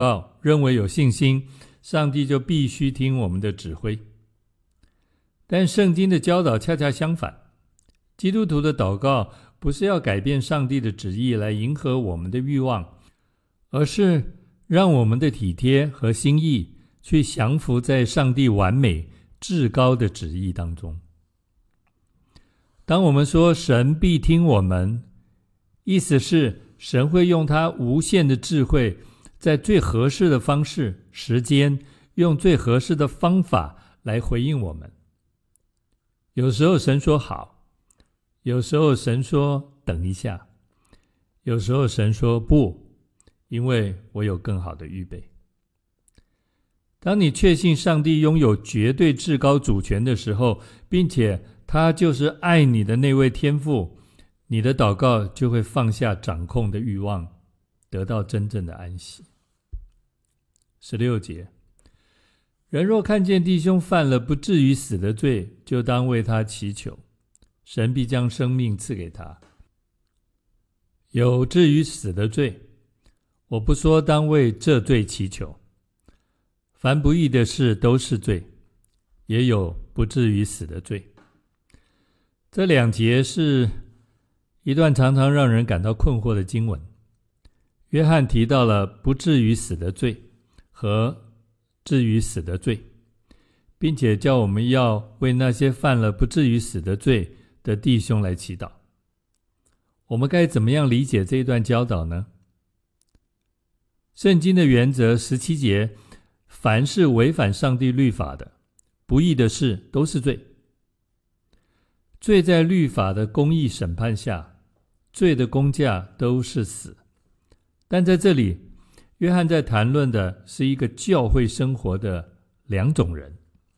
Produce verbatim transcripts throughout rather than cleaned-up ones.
告，认为有信心，上帝就必须听我们的指挥。但圣经的教导恰恰相反，基督徒的祷告不是要改变上帝的旨意来迎合我们的欲望，而是让我们的体贴和心意去降服在上帝完美至高的旨意当中。当我们说神必听我们，意思是神会用他无限的智慧，在最合适的方式、时间，用最合适的方法来回应我们。有时候神说好，有时候神说等一下，有时候神说不，因为我有更好的预备。当你确信上帝拥有绝对至高主权的时候，并且他就是爱你的那位天父，你的祷告就会放下掌控的欲望，得到真正的安息。十六节，人若看见弟兄犯了不至于死的罪，就当为他祈求，神必将生命赐给他。有至于死的罪，我不说当为这罪祈求，凡不义的事都是罪，也有不至于死的罪。这两节是一段常常让人感到困惑的经文。约翰提到了不至于死的罪和至于死的罪，并且叫我们要为那些犯了不至于死的罪的弟兄来祈祷。我们该怎么样理解这一段教导呢？圣经的原则十七节，凡是违反上帝律法的，不义的事都是罪。罪在律法的公义审判下，罪的工价都是死。但在这里，约翰在谈论的是一个教会生活的两种人。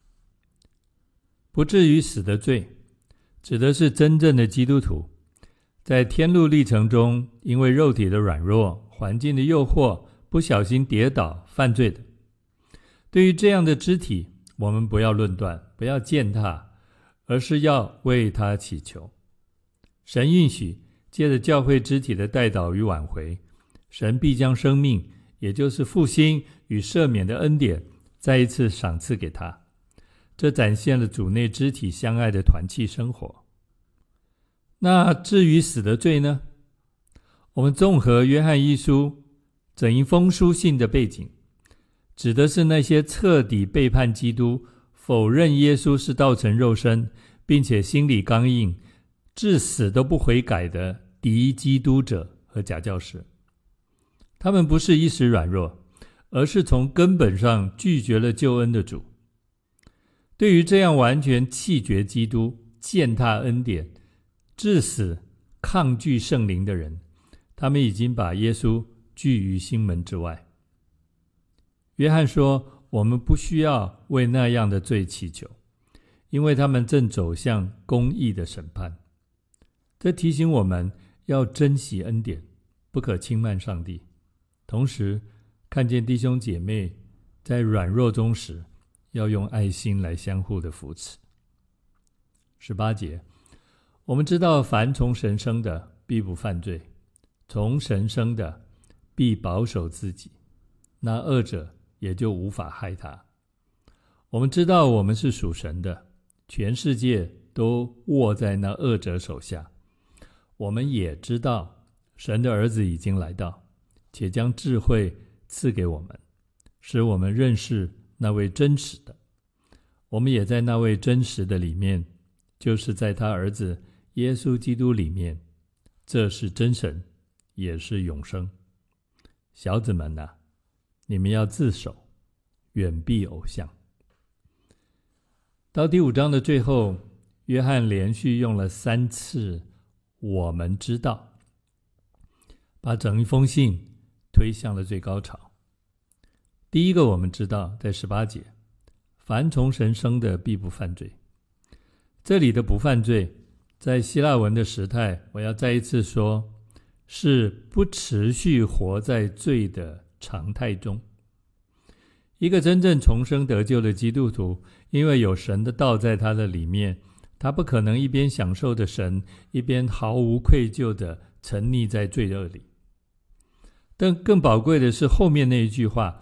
不至于死的罪，指的是真正的基督徒，在天路历程中，因为肉体的软弱、环境的诱惑，不小心跌倒犯罪的。对于这样的肢体，我们不要论断，不要践踏，而是要为他祈求。神允许借着教会肢体的代祷与挽回，神必将生命，也就是复兴与赦免的恩典，再一次赏赐给他。这展现了主内肢体相爱的团契生活。那至于死的罪呢？我们综合约翰一书整一封书信的背景，指的是那些彻底背叛基督、否认耶稣是道成肉身，并且心里刚硬，至死都不悔改的敌基督者和假教师。他们不是一时软弱，而是从根本上拒绝了救恩的主。对于这样完全弃绝基督、践踏恩典、至死抗拒圣灵的人，他们已经把耶稣拒于心门之外。约翰说，我们不需要为那样的罪祈求，因为他们正走向公义的审判。这提醒我们要珍惜恩典，不可轻慢上帝。同时，看见弟兄姐妹在软弱中时，要用爱心来相互的扶持。十八节，我们知道凡从神生的必不犯罪，从神生的必保守自己，那恶者也就无法害他。我们知道我们是属神的，全世界都握在那恶者手下。我们也知道神的儿子已经来到，且将智慧赐给我们，使我们认识那位真实的。我们也在那位真实的里面，就是在他儿子耶稣基督里面，这是真神，也是永生。小子们啊，你们要自守，远避偶像。到第五章的最后，约翰连续用了三次我们知道，把整一封信推向了最高潮。第一个我们知道，在十八节，凡从神生的必不犯罪。这里的不犯罪，在希腊文的时态，我要再一次说，是不持续活在罪的常态中。一个真正重生得救的基督徒，因为有神的道在他的里面，他不可能一边享受着神，一边毫无愧疚地沉溺在罪恶里。 但更宝贵的是后面那一句话，